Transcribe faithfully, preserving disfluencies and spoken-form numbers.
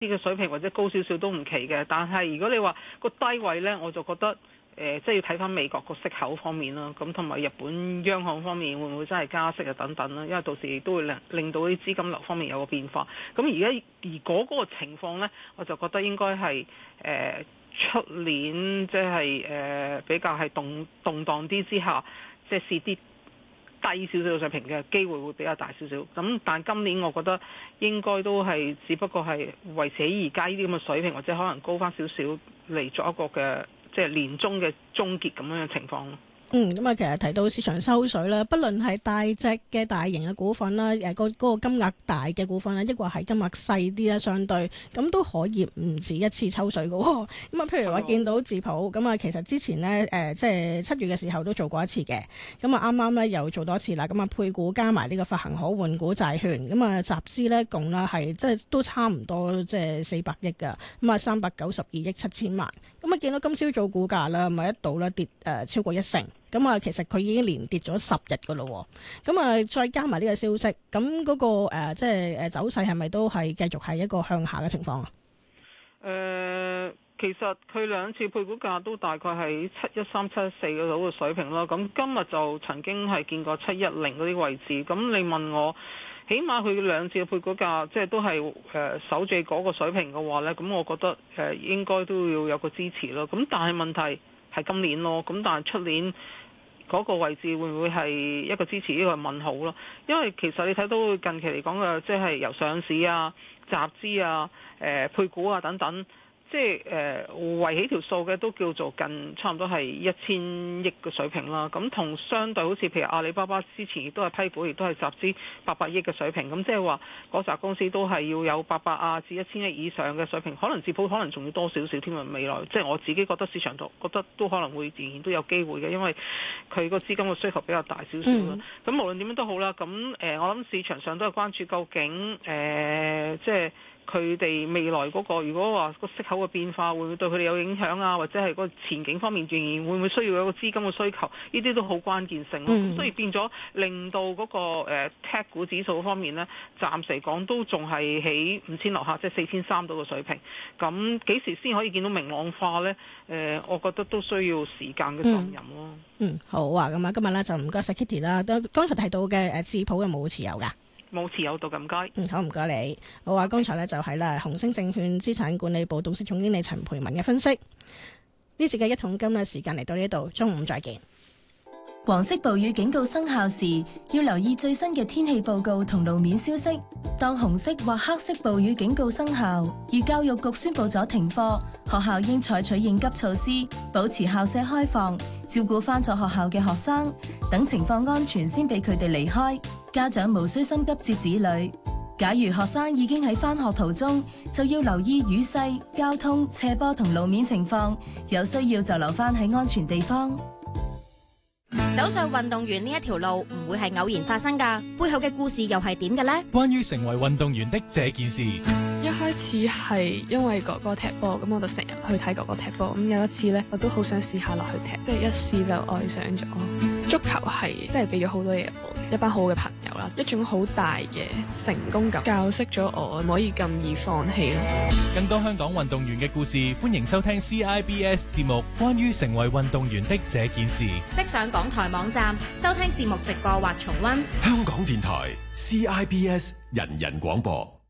呢個水平或者高少少都唔奇嘅。但係如果你話個低位呢，我就覺得誒、呃，即係要睇翻美國個息口方面啦，咁同埋日本央行方面會唔會真係加息啊等等啦，因為到時亦都會令令到啲資金流方面有個變化。咁而家而嗰個情況呢，我就覺得應該係誒出年即係誒比較係動動盪啲之下，即係試啲低少少嘅水平嘅機會會比較大少少。咁但今年我覺得應該都係只不過係維持喺而家呢啲咁嘅水平，或者可能高翻少少嚟作一個嘅即係年中嘅終結咁樣嘅情況咯。 嗯，咁啊，其實提到市場收水啦，不論係大隻嘅大型嘅股份啦，誒，個嗰個金額大嘅股份啦，抑或係金額細啲咧，相對咁都可以唔止一次抽水嘅。咁啊，譬如話見到智普，咁啊，其實之前咧，誒，即係七月嘅時候都做過一次嘅。咁啊，啱啱咧又做多一次啦。咁啊，配股加埋呢個發行可換股債券，咁啊，集資咧共啦係即係都差唔多即係四百億㗎。咁啊，三百九十二億七千萬。咁啊，見到今朝早股價啦，咪一度咧跌誒超過一成。咁啊，其實佢已經連跌咗十日噶咯，咁啊，再加埋呢個消息，咁嗰、那個誒、呃，即係誒走勢係咪都係繼續係一個向下嘅情況啊？ 誒、呃，其實佢兩次配股價都大概係七一三、七一四嗰度嘅水平咯。咁今日就曾經係見過七一零嗰啲位置。咁你問我，起碼佢兩次嘅配股價即係都係誒、呃、守住嗰個水平嘅話咧，咁我覺得誒、呃、應該都要有個支持咯。咁但係問題係今年咯，咁但係出年嗰個位置會唔會係一個支持？呢個係問號咯。因為其實你睇到近期嚟講嘅，即係由上市啊、集資啊、誒、呃、配股啊等等，即係誒圍起條數嘅都叫做近差唔多係一千億嘅水平啦。咁同相對好似譬如阿里巴巴之前亦都係批股，亦都係集資八百億嘅水平。咁即係話嗰紮公司都係要有八百啊至一千億以上嘅水平，可能智普可能仲要多少少添啊。未來即係我自己覺得市場度覺得都可能會仍然都有機會嘅，因為佢個資金嘅需求比較大少少啦。咁、嗯、無論點樣都好啦，咁誒、呃、我諗市場上都係關注究竟誒、呃、即係。佢哋未來嗰、那個，如果話個息口嘅變化會唔會對佢哋有影響啊？或者係個前景方面仍然會唔會需要有個資金嘅需求？呢啲都好關鍵性咯。嗯、所以變咗令到嗰、那個誒、呃、tech 股指數方面呢，暫時嚟講都仲係喺五千樓下，即係四千三度嘅水平。咁幾時先可以見到明朗化呢？誒、呃，我覺得都需要時間嘅信任咯。 嗯，好啊，咁啊，今日呢就唔該晒 Kitty 啦。都剛才提到嘅誒智普有冇持有㗎？ 冇持有到咁該， 嗯，好唔該你。好啊，剛才呢就係啦，紅星證券資產管理部董事總經理陳蓓敏嘅分析。呢節嘅一桶金嘅時間嚟到呢度，中午再見。 黃色暴雨警告生效時，要留意最新嘅天氣報告同路面消息。當紅色或黑色暴雨警告生效，而教育局宣布咗停課，學校應採取應急措施，保持校舍開放，照顧返咗學校嘅學生，等情況安全先俾佢哋離開。家長無需心急接子女。假如學生已經喺返學途中，就要留意雨勢、交通、斜坡同路面情況，有需要就留返喺安全地方。 走上運動員呢一條路唔會係偶然發生㗎，背後嘅故事又係點嘅呢？ 關於成為運動員的這件事， 一開始係因為哥哥踢波，咁我就成日去睇哥哥踢波。咁有一次呢，我都好想試下落去踢，即係一試就愛上咗。足球係即係俾咗好多嘢我嘅，一班好嘅朋友啦，一種好大嘅成功感，教識咗我唔可以咁易放棄咯。 更多香港運動員嘅故事，歡迎收聽 C I B S 節目《關於成為運動員的這件事》， 即上港台網站收聽節目直播或重溫。 香港電台 C I B S 人人廣播。